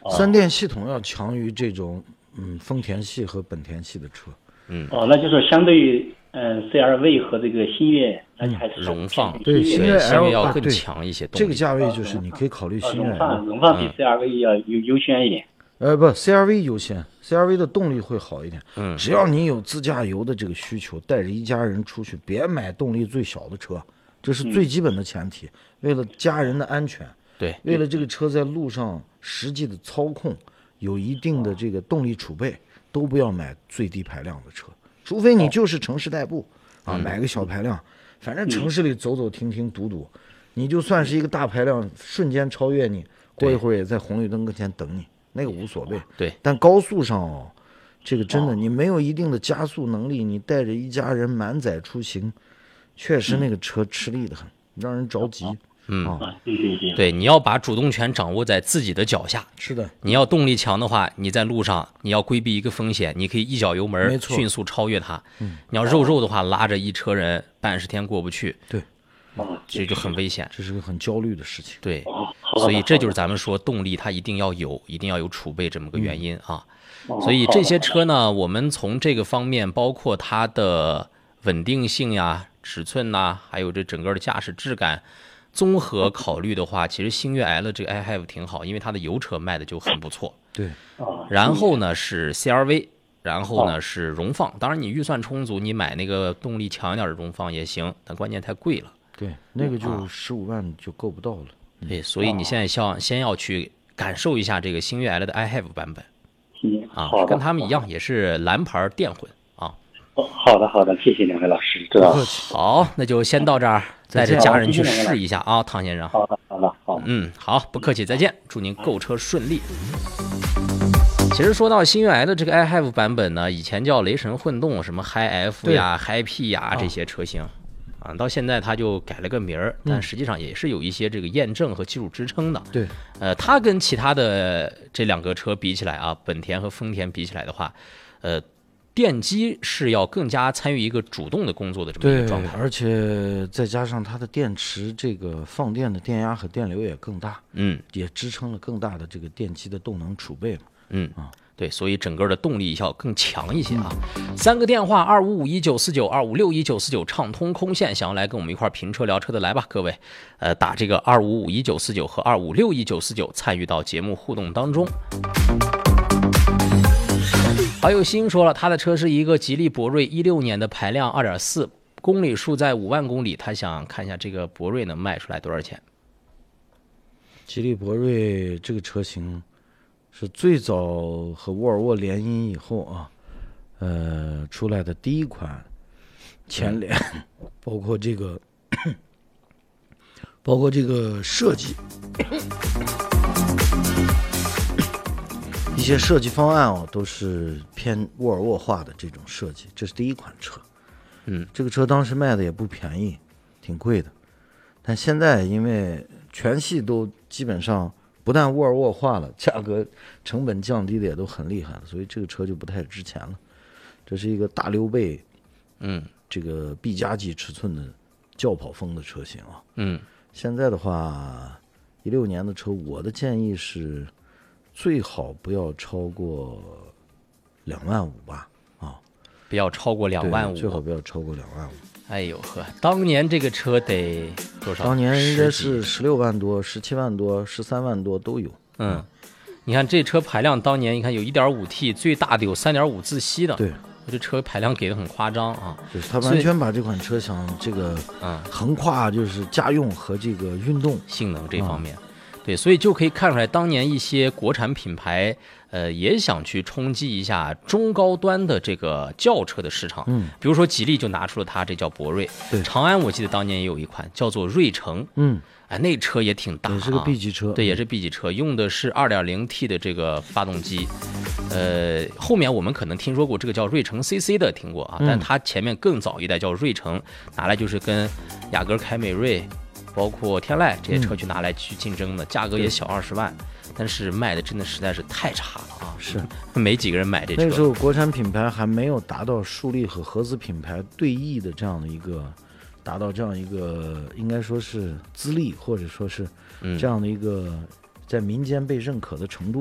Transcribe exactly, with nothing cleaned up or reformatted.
三电系统要强于这种嗯丰田系和本田系的车。 嗯， 哦，那就是相对于嗯 C R V 和这个星越，那还是荣放对星越 L 要更对强一些动力。 这个价位就是你可以考虑星越荣放 L， 荣放比 C R V 要优优先一点。 呃不 ，C R V 优先 ，C R V 的动力会好一点。 嗯， 只要你有自驾游的这个需求，带着一家人出去，别买动力最小的车，这是最基本的前提。为了家人的安全， 对， 为了这个车在路上实际的操控有一定的这个动力储备，都不要买最低排量的车，除非你就是城市代步啊，买个小排量，反正城市里走走停停堵堵，你就算是一个大排量，瞬间超越你，过一会儿也在红绿灯跟前等你。那个无所谓， 对， 但高速上哦，这个真的，你没有一定的加速能力，你带着一家人满载出行，确实那个车吃力的很，让人着急。 嗯啊，对对对， 对，你要把主动权掌握在自己的脚下。 是的， 你要动力强的话，你在路上你要规避一个风险，你可以一脚油门没错迅速超越它。 嗯， 你要肉肉的话，拉着一车人半十天过不去， 对， 哦， 这就很危险。 这是个很焦虑的事情。 对， 哦，好的所以这就是咱们说动力它一定要有，一定要有储备这么个原因啊。 哦所以这些车呢，我们从这个方面，包括它的稳定性呀、尺寸呐、还有这整个的驾驶质感，综合考虑的话，其实星越 L 这个 i have 挺好，因为它的油车卖的就很不错。 对， 哦然后呢是 C R V， 然后呢是荣放。当然你预算充足，你买那个动力强一点的荣放也行，但关键太贵了。 对，那个就十五万就够不到了。 对，所以你现在先先要去感受一下这个星越 L 的 i have 版本嗯， 啊好，的， 跟他们一样，也是蓝牌电混啊。 哦，好的好的，谢谢两位老师，知道了。 好，那就先到这儿，带着家人去试一下啊，汤先生。 好的好的好的。 嗯，好，不客气，再见，祝您购车顺利。其实说到星越 L 的这个 i have 版本呢，以前叫雷神混动，什么 Hi F 呀、Hi P 呀这些车型啊，到现在它就改了个名儿，但实际上也是有一些这个验证和技术支撑的。 对， 呃，它跟其他的这两个车比起来啊，本田和丰田比起来的话，呃，电机是要更加参与一个主动的工作的这么一对个状态。 而且再加上它的电池这个放电的电压和电流也更大， 嗯也支撑了更大的这个电机的动能储备嘛。 嗯对，所以整个的动力要更强一些啊。三个电话：二五五一九四九、二五六一九四九，畅通空线。想要来跟我们一块儿评车聊车的来吧，各位，呃，打这个二五五一九四九和二五六一九四九参与到节目互动当中。好友新说了，他的车是一个吉利博瑞一六年的排量二点四，公里数在五万公里，他想看一下这个博瑞能卖出来多少钱。 吉利博瑞这个车型是最早和沃尔沃联姻以后啊，呃出来的第一款前脸，包括这个包括这个设计，一些设计方案哦，都是偏沃尔沃化的这种设计。这是第一款车， 嗯， 这个车当时卖的也不便宜，挺贵的。但现在因为全系都基本上不但沃尔沃化了，价格成本降低的也都很厉害了，所以这个车就不太值钱了。这是一个大溜背， 嗯这个 B 加级尺寸的轿跑风的车型啊。 嗯现在的话，一六年的车，我的建议是最好不要超过两万五吧，啊， 不要超过两万五， 最好不要超过两万五。 哎呦呵，当年这个车得多少？ 当年应该十几是十六万多、十七万多、十三万多都有。 嗯，你看这车排量，当年你看有 一点五 T， 最大的有 三点五 自吸的。 对， 这车排量给的很夸张啊。 就是他完全把这款车想这个嗯横跨就是家用和这个运动性能这方面。对，所以就可以看出来，当年一些国产品牌，呃，也想去冲击一下中高端的这个轿车的市场。 嗯， 比如说吉利就拿出了它这叫博瑞， 对长安我记得当年也有一款叫做瑞城， 嗯， 哎，那车也挺大、啊， 也是个 B 级车。 对，也是 B 级车，用的是 二点零 T 的这个发动机。呃，后面我们可能听说过这个叫瑞城 C C 的，听过啊， 嗯但它前面更早一代叫瑞城，拿来就是跟雅阁、凯美瑞，包括天籁这些车去拿来去竞争的，价格也小二十万，但是卖的真的实在是太差了啊！ 是没几个人买这车。 那时候国产品牌还没有达到树立和合资品牌对弈的这样的一个，达到这样一个应该说是资历或者说是这样的一个在民间被认可的程度。